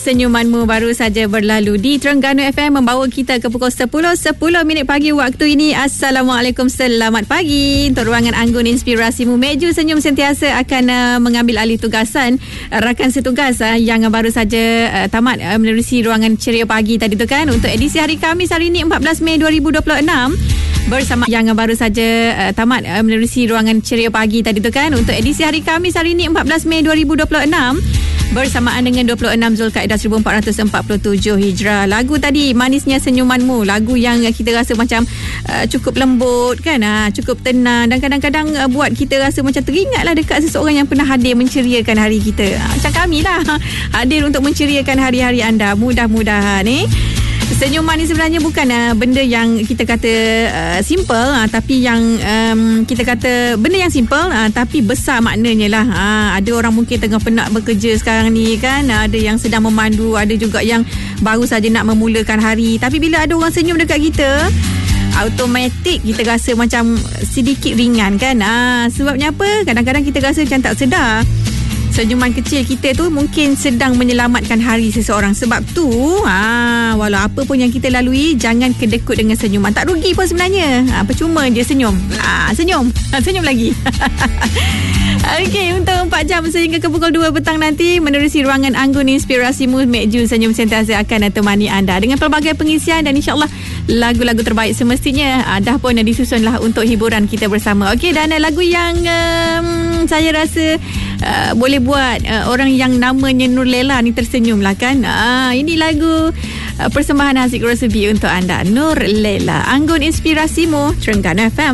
Senyumanmu baru saja berlalu di Terengganu FM membawa kita ke pukul 10.10 pagi waktu ini. Assalamualaikum, selamat pagi. Untuk ruangan Anggun Inspirasimu, Meju Senyum sentiasa akan mengambil alih tugasan rakan setugas yang baru saja tamat menerusi ruangan Ceria Pagi tadi tu kan. Untuk edisi hari Khamis hari ini 14 Mei 2026 bersama yang baru saja tamat menerusi ruangan Ceria Pagi tadi tu kan. Untuk edisi hari Khamis hari ini 14 Mei 2026 bersamaan dengan 26 Zulkaidah 1447 Hijrah. Lagu tadi Manisnya Senyumanmu, lagu yang kita rasa macam cukup lembut kan, cukup tenang dan kadang-kadang buat kita rasa macam teringatlah dekat seseorang yang pernah hadir menceriakan hari kita. Macam kami lah, hadir untuk menceriakan hari-hari anda. Mudah-mudahan senyuman ni sebenarnya bukan benda yang kita kata simple, tapi yang kita kata benda yang simple tapi besar maknanya lah. Ada orang mungkin tengah penat bekerja sekarang ni kan, ada yang sedang memandu, ada juga yang baru saja nak memulakan hari. Tapi bila ada orang senyum dekat kita, automatik kita rasa macam sedikit ringan kan. Sebabnya apa? Kadang-kadang kita rasa macam tak sedar senyuman kecil kita tu mungkin sedang menyelamatkan hari seseorang. Sebab tu walau apa pun yang kita lalui, jangan kedekut dengan senyuman. Tak rugi pun sebenarnya, percuma je senyum. Senyum lagi. Okey, untuk 4 jam sehingga ke pukul 2 petang nanti menerusi ruangan Anggun Inspirasimu, Meju Senyum sentiasa akan temani anda dengan pelbagai pengisian dan insyaAllah lagu-lagu terbaik semestinya dah pun disusunlah untuk hiburan kita bersama. Okey, dan lagu yang saya rasa boleh buat orang yang namanya Nur Lela ni tersenyum lah kan. Ini lagu persembahan Haziq Rosebi untuk anda, Nur Lela. Anggun Inspirasimu, Terengganu FM.